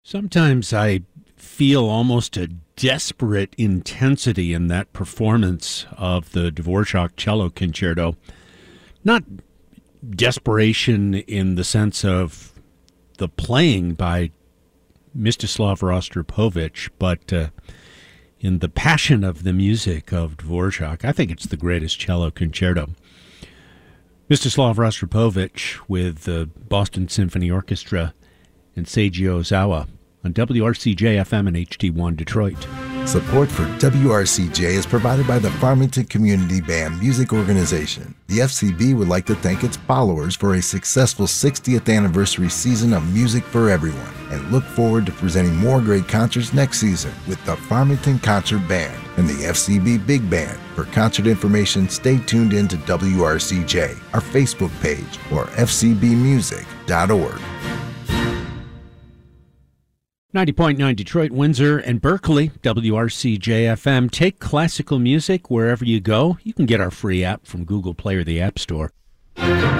Sometimes I feel almost a desperate intensity in that performance of the Dvorak Cello Concerto. Not desperation in the sense of the playing by Mstislav Rostropovich, but in the passion of the music of Dvorak. I think it's the greatest cello concerto. Mstislav Rostropovich with the Boston Symphony Orchestra and Seiji Ozawa on WRCJ-FM and HD1 Detroit. Support for WRCJ is provided by the Farmington Community Band Music Organization. The FCB would like to thank its followers for a successful 60th anniversary season of music for everyone and look forward to presenting more great concerts next season with the Farmington Concert Band and the FCB Big Band. For concert information, stay tuned in to WRCJ, our Facebook page, or fcbmusic.org. 90.9 Detroit, Windsor, and Berkeley, WRCJ-FM. Take classical music wherever you go. You can get our free app from Google Play or the App Store.